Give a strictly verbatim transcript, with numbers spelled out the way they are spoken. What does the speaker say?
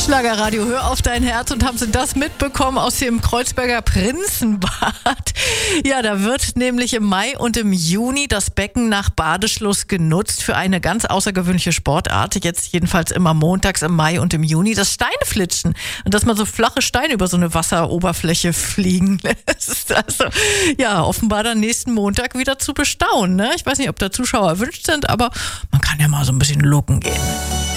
Schlagerradio, hör auf dein Herz. Und haben Sie das mitbekommen aus dem Kreuzberger Prinzenbad? Ja, da wird nämlich im Mai und im Juni das Becken nach Badeschluss genutzt für eine ganz außergewöhnliche Sportart. Jetzt jedenfalls immer montags im Mai und im Juni, das Steineflitschen. Und dass man so flache Steine über so eine Wasseroberfläche fliegen lässt. Also, ja, offenbar dann nächsten Montag wieder zu bestaunen. Ne? Ich weiß nicht, ob da Zuschauer erwünscht sind, aber man kann ja mal so ein bisschen looken gehen.